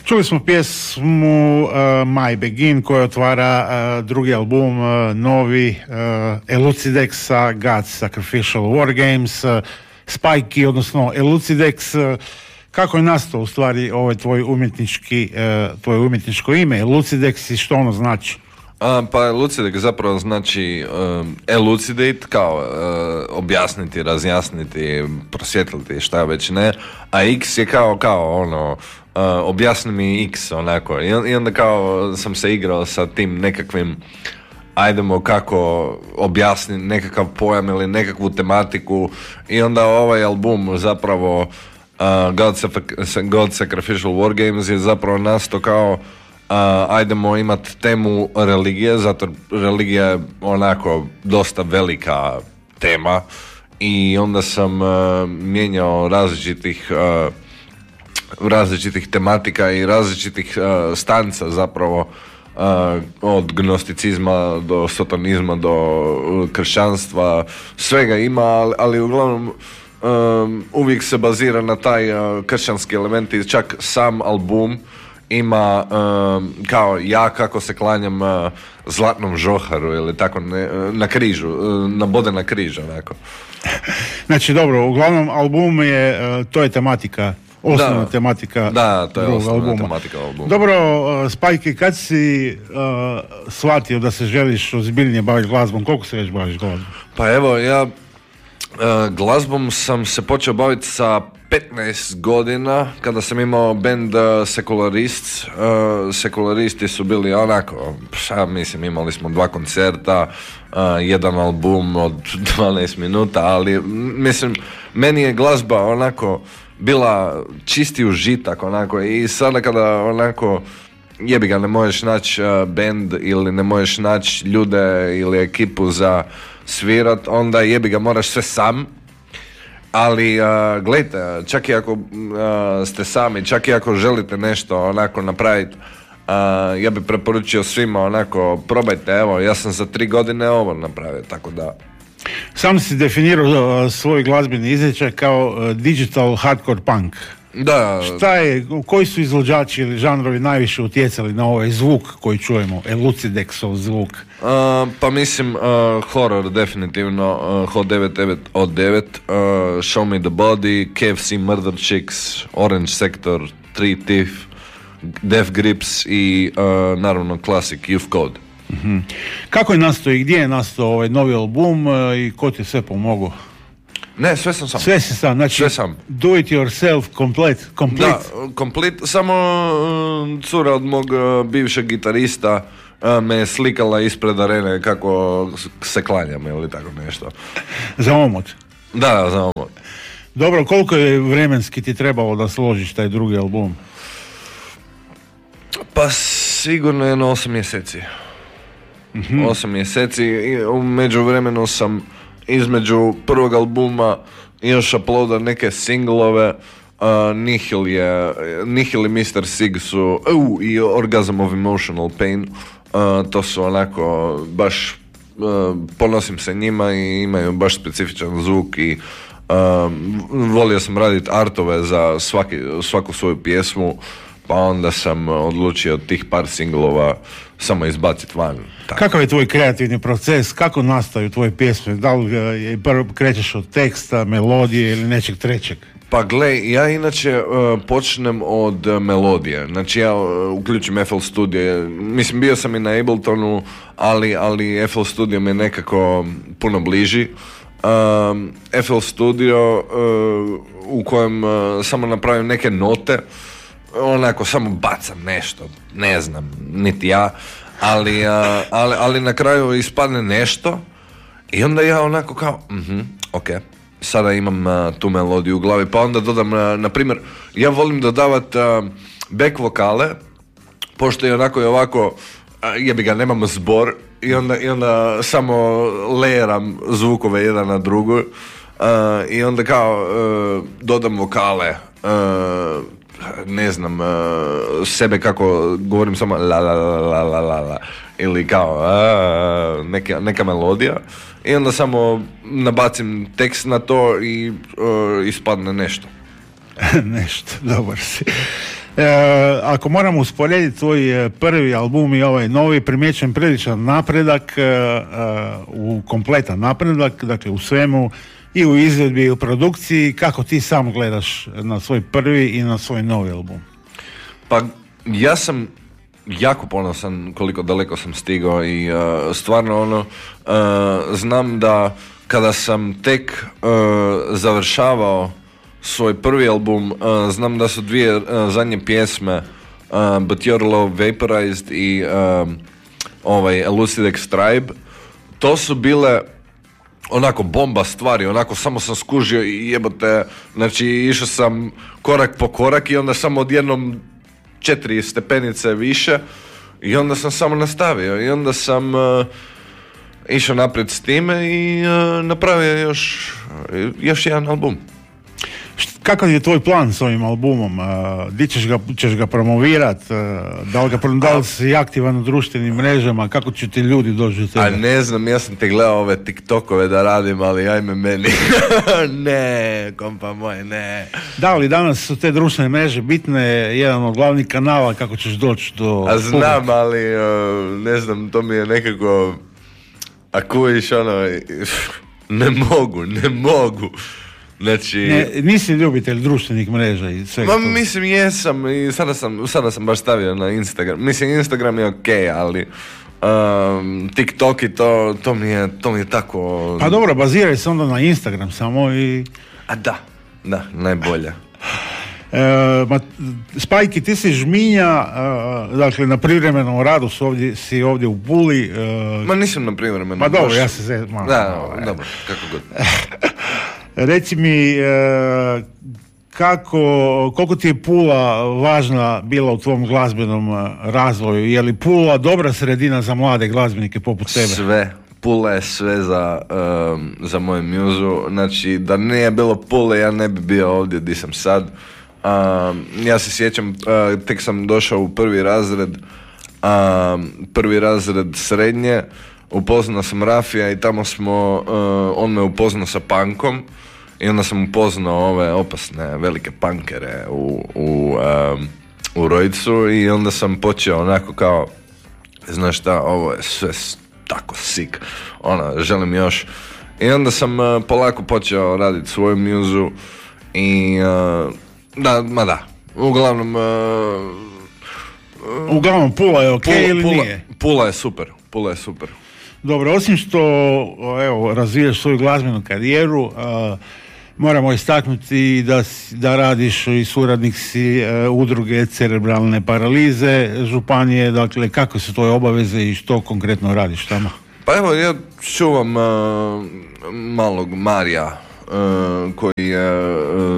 Čuli smo pjesmu My Begin koja otvara drugi album, novi Elucidexa, God's Sacrificial War Games, Spikey, odnosno Elucidex. Kako je nastao u stvari ovaj tvoje umjetničko ime Elucidex i što ono znači? Pa Elucidex zapravo znači elucidate, kao objasniti, razjasniti, prosvjetliti, šta već ne, a X je kao ono, objasni mi X, onako, i onda kao sam se igrao sa tim nekakvim, ajdemo kako objasniti nekakav pojam ili nekakvu tematiku, i onda ovaj album zapravo God Sacrificial War Games je zapravo nastao kao ajdemo imati temu religije, zato religija je onako dosta velika tema, i onda sam mijenjao različitih tematika i različitih stanca zapravo, od gnosticizma do sotonizma do kršćanstva, svega ima, ali uglavnom uvijek se bazira na taj kršćanski element, i čak sam album ima kao ja kako se klanjam zlatnom žoharu ili tako, na križu, nabodena križa, onako. Znači dobro, uglavnom album je, to je tematika, osnovna tematika. Da, to je osnovna tematika albuma. Dobro, Spajki, kad si shvatio da se želiš ozbiljnije baviti glazbom? Koliko se već baviš glazbom? Pa evo, ja glazbom sam se počeo baviti sa 15 godina, kada sam imao band Secularists. Secularisti su bili onako, imali smo 2 koncerta, jedan album od 12 minuta, ali mislim, meni je glazba onako bila čisti užitak, onako, i sada kada onako jebi ga, ne možeš naći band ili ne možeš naći ljude ili ekipu za svirat, onda jebi ga, moraš sve sam. Ali gledajte, čak i ako ste sami, čak i ako želite nešto onako napraviti, ja bih preporučio svima onako, probajte, evo, ja sam za 3 godine ovo napravio, tako da. Sam si definirao svoj glazbeni izričaj kao digital hardcore punk. Da. Šta je, koji su izvođači ili žanrovi najviše utjecali na ovaj zvuk koji čujemo, Elucidexov zvuk? Pa mislim, horror definitivno, Hot 99 od 9, Show Me the Body, KFC Murder Chicks, Orange Sector, Three Thief, Death Grips i naravno klasik Youth Code. Mm-hmm. Kako je nastao i gdje je nastao ovaj novi album i ko ti je sve pomogao? Ne, sve sam sam. Sve si sam, znači sve sam. Do it yourself, complete. Da, complete, samo cura od mog bivšeg gitarista me je slikala ispred arene kako se klanjam ili tako nešto. Za omot? Da, za omot. Dobro, koliko je vremenski ti trebalo da složiš taj drugi album? Pa sigurno jedno 8 mjeseci. Mm-hmm. 8 mjeseci, i u međuvremenu sam između prvog albuma još uploada neke singlove, Nihil i Mr. Sig su i Orgasm of Emotional Pain, to su onako baš ponosim se njima i imaju baš specifičan zvuk, i volio sam raditi artove za svaku svoju pjesmu, pa onda sam odlučio tih par singlova samo izbaciti van. Tako. Kakav je tvoj kreativni proces? Kako nastaju tvoje pjesme? Da li krećeš od teksta, melodije ili nečeg trećeg? Pa gle, ja inače počnem od melodije. Znači ja uključim FL Studio. Mislim, bio sam i na Abletonu, ali FL Studio mi je nekako puno bliži. FL Studio u kojem samo napravim neke note, onako samo bacam nešto, ne znam, niti ja, ali na kraju ispadne nešto, i onda ja onako kao, ok, sada imam tu melodiju u glavi, pa onda dodam, na primjer, ja volim dodavati back vokale, pošto je onako i ovako, jebi ga, nemamo zbor, i onda samo lejeram zvukove jedan na drugu, i onda kao dodam vokale, ne znam, sebe kako govorim samo la la la la la la la, ili kao neka melodija, i onda samo nabacim tekst na to i ispadne nešto. Nešto, dobar si. Ako moramo usporediti tvoj prvi album i ovaj novi, primjećujem priličan napredak, kompletan napredak, dakle u svemu, i u izvedbi i u produkciji. Kako ti sam gledaš na svoj prvi i na svoj novi album? Pa ja sam jako ponosan koliko daleko sam stigao i stvarno znam da kada sam tek završavao svoj prvi album, znam da su dvije zadnje pjesme, But Your Love Vaporized i Elucidex Tribe, to su bile onako bomba stvari, onako samo sam skužio i jebote, znači išao sam korak po korak i onda samo odjednom 4 stepenice više i onda sam samo nastavio i onda sam išao naprijed s time i napravio još jedan album. Kakav je tvoj plan s ovim albumom? Di ćeš ga promovirat? Da li si aktivan u društvenim mrežama? Kako će ti ljudi doći do tebe? A ne znam, ja sam te gledao ove TikTokove da radim, ali ajme meni. Ne, kompa moj, ne. Da li danas su te društvene mreže bitne, jedan od glavnih kanala kako ćeš doći do... A znam, ali ne znam, to mi je nekako... Ako viš ne mogu. Znači... nisi ljubitelj društvenih mreža i svega. Mislim jesam i sada sam baš stavio na Instagram. Mislim Instagram je okej, ali TikTok i to mi je tako... Pa dobro, baziraj se onda na Instagram samo i... A da, najbolje. Spajki, ti si Žminja, dakle na privremenom radu si ovdje u Puli. Ma nisam na privremenom. Ma dobro, ja se dobro, kako god. Reci mi, koliko ti je Pula važna bila u tvom glazbenom razvoju? Je li Pula dobra sredina za mlade glazbenike poput tebe? Sve. Pula je sve za moju muzu. Znači, da nije bilo Pule, ja ne bi bio ovdje gdje sam sad. Ja se sjećam, tek sam došao u prvi razred srednje, upoznao sam Rafija i tamo on me upoznao sa punkom i onda sam upoznao ove opasne velike punkere u Rojcu i onda sam počeo onako kao, znaš šta, ovo je sve tako sick, želim još. I onda sam polako počeo raditi svoju muzu i uglavnom Pula je okej ili nije? Pula je super. Dobro, osim što razvijaš svoju glazbenu karijeru, moramo istaknuti da radiš i suradnik si udruge cerebralne paralize županije, dakle kako su tvoje obaveze i što konkretno radiš tamo? Pa evo, ja čuvam malog Marija koji je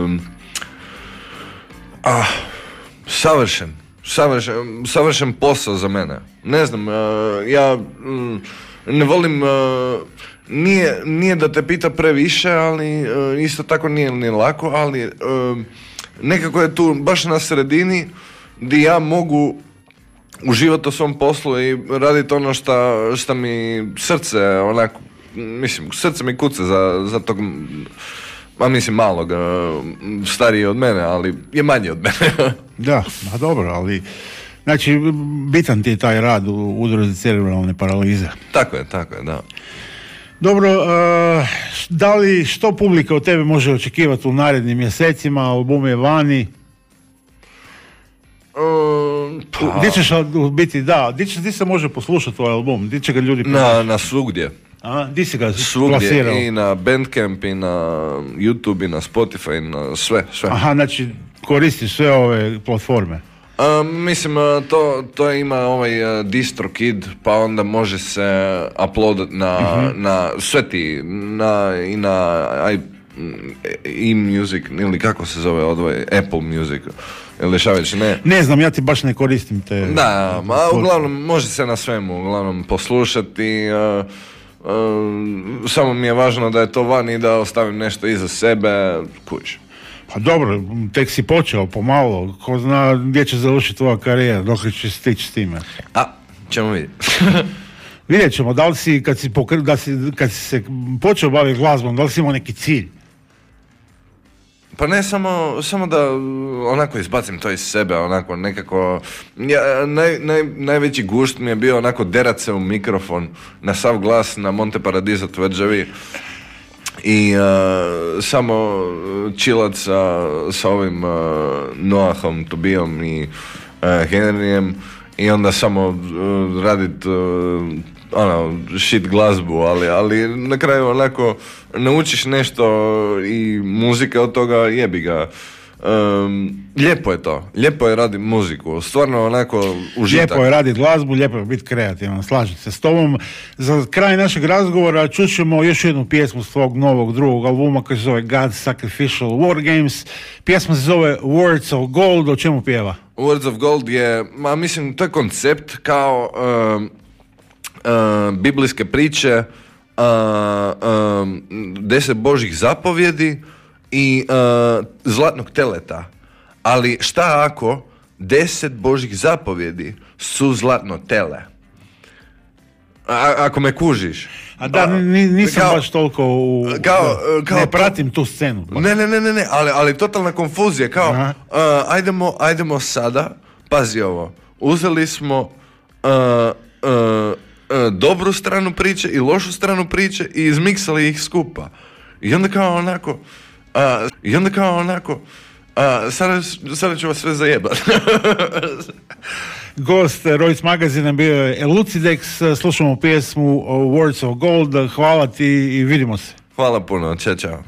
savršen posao za mene. Ne znam, ja ne volim, nije da te pita previše, ali isto tako nije ni lako, ali nekako je tu baš na sredini gdje ja mogu uživati u svom poslu i raditi ono šta mi srce onako, mislim, srce mi kuca za tog, malog, stariji od mene, ali je manji od mene. Da, dobro, ali znači bitan ti je taj rad u udruzi cerebralne paralize. Tako je, da. Dobro, da li što publika od tebe može očekivati u narednim mjesecima, album je vani? Gdje ćeš biti, gdje se može poslušati ovaj album? Gdje će ga ljudi poslušati? Na svugdje. Gdje si ga plasirao? I na Bandcamp, i na YouTube, i na Spotify, i na sve. Aha, znači koristiš sve ove platforme? Mislim, to ima ovaj DistroKid, pa onda može se uploadat na sve ti, i na e-music, ili kako se zove, Apple Music, ili šta već, ne. Ne znam, ja ti baš ne koristim te... Da, uglavnom može se na svemu, uglavnom poslušati, samo mi je važno da je to van i da ostavim nešto iza sebe, kuć. Pa dobro, tek si počeo pomalo, ko zna gdje će završiti tvoja karijera, dok će stići s time. Ćemo vidjeti. Vidjet ćemo, da li si, kad si se počeo baviti glazbom, da li si imao neki cilj? Pa ne samo da onako izbacim to iz sebe, onako nekako, najveći gušt mi je bio onako derat se u mikrofon na sav glas na Monte Paradiso tvrđavi i samo chillat sa ovim Noahom, Tobijom i Henryjem i onda samo radit shit glazbu, ali na kraju onako naučiš nešto i muzika od toga, jebi ga. Lijepo je to, lijepo je raditi muziku, stvarno onako užitak. Lijepo je raditi glazbu, lijepo je biti kreativan, slažem se s tobom. Za kraj našeg razgovora čućemo još jednu pjesmu s tvog novog drugog albuma koji se zove God's Sacrificial War Games. Pjesma se zove Words of Gold, o čemu pjeva? Words of Gold je, mislim, to je koncept kao biblijske priče, 10 Božjih zapovjedi i zlatnog teleta. Ali šta ako 10 Božjih zapovjedi su zlatno tele? Ako me kužiš. A da, nisam baš toliko ne pratim tu scenu. Ne, ali totalna konfuzija, kao ajdemo sada, pazi ovo, uzeli smo dobru stranu priče i lošu stranu priče i izmiksali ih skupa. I onda kao onako sada ću vas sve zajebati. Gost Royce Magazina bio je Elucidex, slušamo pjesmu Words of Gold, hvala ti i vidimo se. Hvala puno, čao.